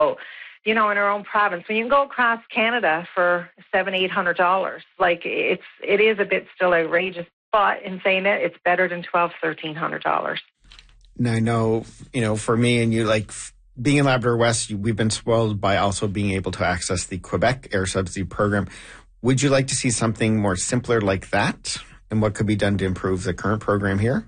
in our own province. When you can go across Canada for $700-800, like it is a bit still outrageous. But in saying that, it's better than $1,200-1,300. Now I know, for me and you, like being in Labrador West, we've been spoiled by also being able to access the Quebec Air Subsidy Program. Would you like to see something more simpler like that? And what could be done to improve the current program here?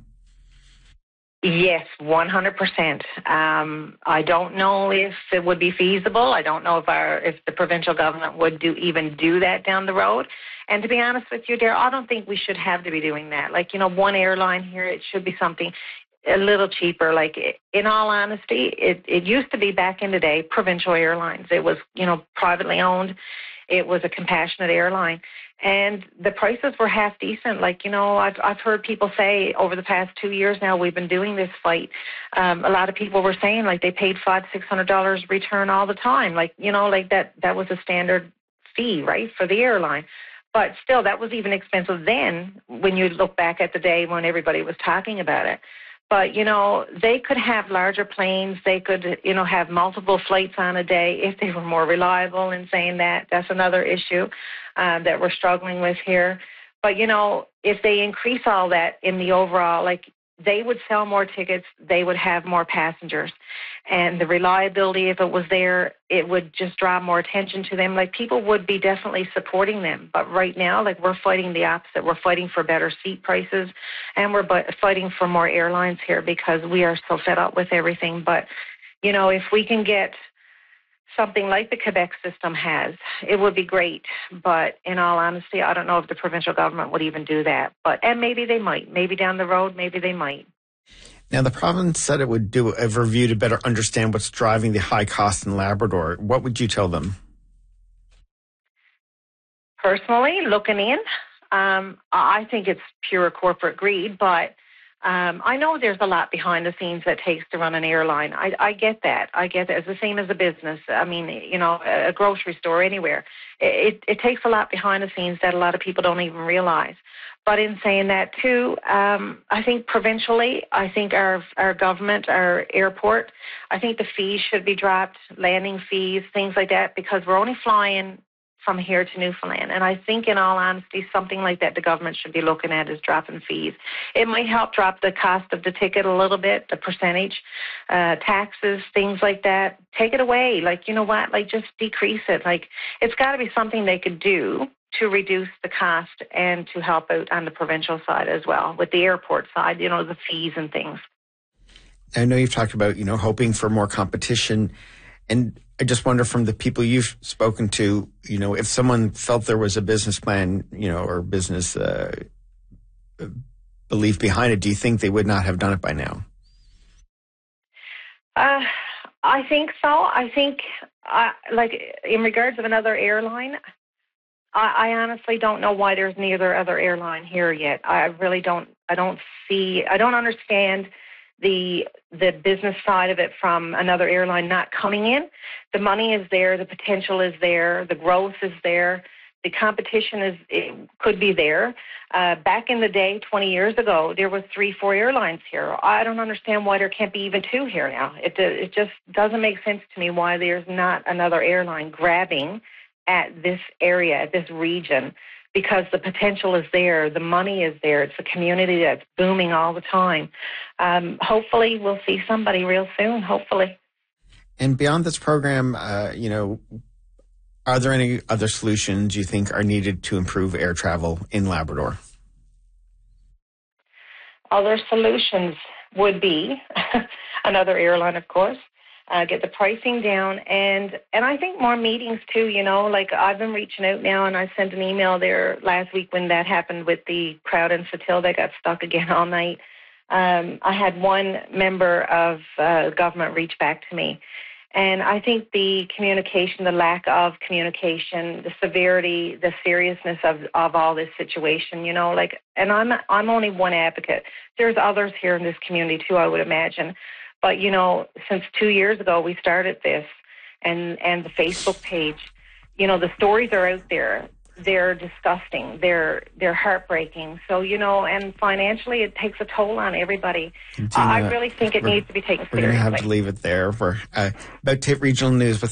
Yes, 100%. I don't know if it would be feasible. I don't know if the provincial government would even do that down the road. And to be honest with you, dear, I don't think we should have to be doing that. Like, one airline here, it should be something a little cheaper. Like, in all honesty, it used to be back in the day, Provincial Airlines. It was, privately owned. It was a compassionate airline. And the prices were half decent. Like, I've heard people say over the past 2 years now we've been doing this flight. A lot of people were saying like they paid $500-600 return all the time. Like, like that was a standard fee, right, for the airline. But still, that was even expensive then when you look back at the day when everybody was talking about it. But, they could have larger planes. They could, have multiple flights on a day if they were more reliable. In saying that, that's another issue that we're struggling with here. But, if they increase all that in the overall, like, they would sell more tickets, they would have more passengers. And the reliability, if it was there, it would just draw more attention to them. Like, people would be definitely supporting them. But right now, like, we're fighting the opposite. We're fighting for better seat prices, and we're fighting for more airlines here because we are so fed up with everything. But, if we can get something like the Quebec system has, it would be great. But in all honesty, I don't know if the provincial government would even do that. And maybe they might. Maybe down the road, maybe they might. Now, the province said it would do a review to better understand what's driving the high cost in Labrador. What would you tell them? Personally, looking in, I think it's pure corporate greed, but I know there's a lot behind the scenes that takes to run an airline. I get that. It's the same as a business. I mean, a grocery store, anywhere. It takes a lot behind the scenes that a lot of people don't even realize. But in saying that too, I think provincially, I think our government, our airport, I think the fees should be dropped, landing fees, things like that, because we're only flying from here to Newfoundland. And I think, in all honesty, something like that the government should be looking at is dropping fees. It might help drop the cost of the ticket a little bit, the percentage, taxes, things like that. Take it away. Like, you know what? Like, just decrease it. Like, it's got to be something they could do to reduce the cost and to help out on the provincial side as well, with the airport side, the fees and things. I know you've talked about, hoping for more competition. And I just wonder, from the people you've spoken to, if someone felt there was a business plan, or business belief behind it, do you think they would not have done it by now? I think so. I think, like, in regards of another airline, I honestly don't know why there's neither other airline here yet. I really don't. I don't understand the business side of it from another airline not coming in. The money is there, the potential is there, the growth is there, the competition could be there. Back in the day, 20 years ago, there was 3-4 airlines here. I don't understand why there can't be even 2 here now. It just doesn't make sense to me why there's not another airline grabbing at this area, at this region, because the potential is there, the money is there. It's a community that's booming all the time. Hopefully we'll see somebody real soon, hopefully. And beyond this program, are there any other solutions you think are needed to improve air travel in Labrador? Other solutions would be another airline, of course. Get the pricing down, and I think more meetings too, like I've been reaching out now, and I sent an email there last week when that happened with the crowd in Satil that got stuck again all night. I had one member of government reach back to me, and I think the communication, the lack of communication, the severity, the seriousness of all this situation, and I'm only one advocate. There's others here in this community too, I would imagine. But, since 2 years ago we started this, and the Facebook page, the stories are out there. they're disgusting. They're heartbreaking. So, and financially it takes a toll on everybody. I really think it needs to be taken seriously. We're going to have to leave it there. We're about to hit regional news with